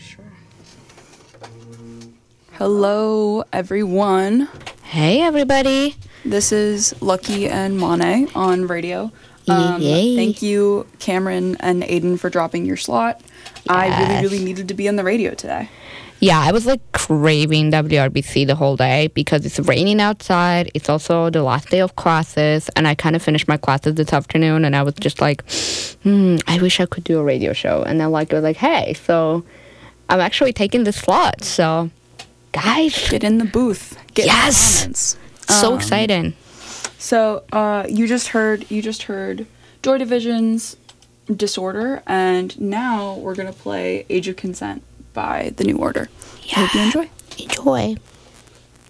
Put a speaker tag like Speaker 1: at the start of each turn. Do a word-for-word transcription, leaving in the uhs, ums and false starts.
Speaker 1: Sure. Hello, everyone.
Speaker 2: Hey, everybody.
Speaker 1: This is Lucky and Monet on radio. Um,
Speaker 2: Yay.
Speaker 1: Thank you, Cameron and Aiden, for dropping your slot. I really,
Speaker 2: Yes.
Speaker 1: really needed to be on the radio today.
Speaker 2: Yeah, I was like craving W R B C the whole day because it's raining outside. It's also the last day of classes, and I kind of finished my classes this afternoon, and I was just like, hmm, I wish I could do a radio show. And then like I was like, hey, so I'm actually taking this slot. So, guys,
Speaker 1: Get in the booth. Get
Speaker 2: Yes!
Speaker 1: in the comments.
Speaker 2: so
Speaker 1: Um,
Speaker 2: exciting.
Speaker 1: So, uh, you just heard you just heard Joy Division's Disorder, and now we're gonna play Age of Consent by The New Order. I hope you enjoy.
Speaker 2: Enjoy.